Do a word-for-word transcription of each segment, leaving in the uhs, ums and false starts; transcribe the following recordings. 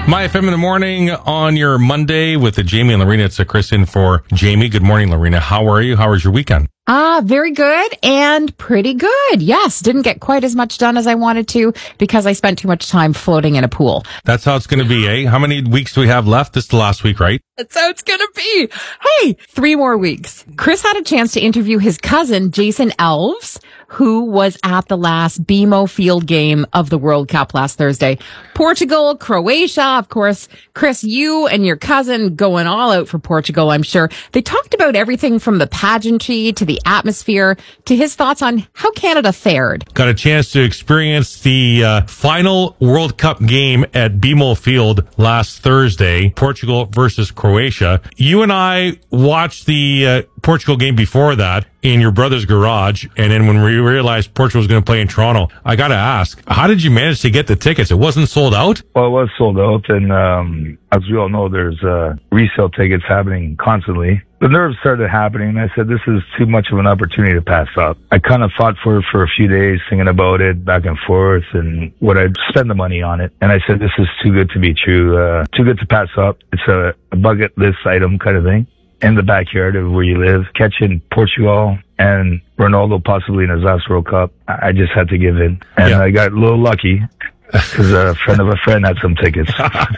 My F M in the morning on your Monday with the Jamie and Lorena. It's a Chris in for Jamie. Good morning, Lorena. How are you? How was your weekend? Ah, very good and pretty good. Yes, didn't get quite as much done as I wanted to because I spent too much time floating in a pool. That's how it's going to be, eh? How many weeks do we have left? This is the last week, right? That's how it's going to be. Hey, three more weeks. Chris had a chance to interview his cousin, Jason Elves, who was at the last B M O Field game of the World Cup last Thursday. Portugal, Croatia, of course. Chris, you and your cousin going all out for Portugal, I'm sure. They talked about everything from the pageantry to the atmosphere to his thoughts on how Canada fared. Got a chance to experience the uh, final World Cup game at B M O Field last Thursday, Portugal versus Croatia. You and I watched the uh, Portugal game before that in your brother's garage, and then when we realized Portugal was going to play in Toronto, I got to ask, how did you manage to get the tickets? It wasn't sold out? Well, it was sold out, and um, as we all know, there's uh, resale tickets happening constantly. The nerves started happening, and I said, this is too much of an opportunity to pass up. I kind of fought for it for a few days, thinking about it back and forth, and would I spend the money on it? And I said, this is too good to be true, uh, too good to pass up. It's a, a bucket list item kind of thing. In the backyard of where you live, catching Portugal and Ronaldo possibly in his last World Cup, I just had to give in. And yeah. I got a little lucky because a friend of a friend had some tickets.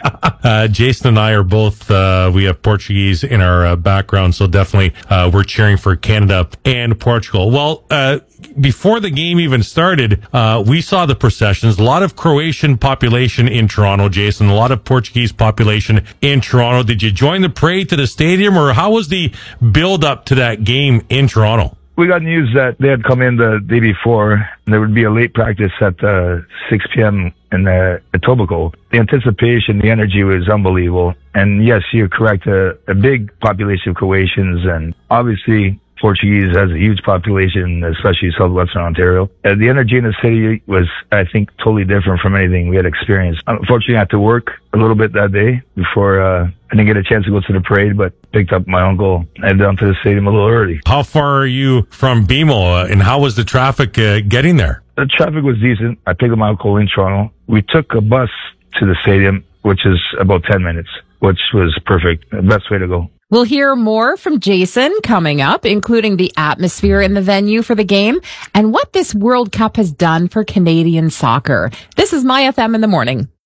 uh, Jason and I are both, uh, we have Portuguese in our uh, background, so definitely uh, we're cheering for Canada and Portugal. Well, uh, before the game even started, uh, we saw the processions. A lot of Croatian population in Toronto, Jason. A lot of Portuguese population in Toronto. Did you join the parade to the stadium, or how was the build up to that game in Toronto? We got news that they had come in the day before, and there would be a late practice at uh, six p.m. in the Etobicoke. The anticipation, the energy was unbelievable. And yes, you're correct. A, a big population of Croatians, and obviously Portuguese has a huge population, especially southwestern Ontario. Uh, the energy in the city was, I think, totally different from anything we had experienced. Unfortunately, I had to work a little bit that day before uh, I didn't get a chance to go to the parade, but picked up my uncle and headed down to the stadium a little early. How far are you from B M O, uh, and how was the traffic uh, getting there? The traffic was decent. I picked up my uncle in Toronto. We took a bus to the stadium, which is about ten minutes, which was perfect. The best way to go. We'll hear more from Jason coming up, including the atmosphere in the venue for the game and what this World Cup has done for Canadian soccer. This is My F M in the morning.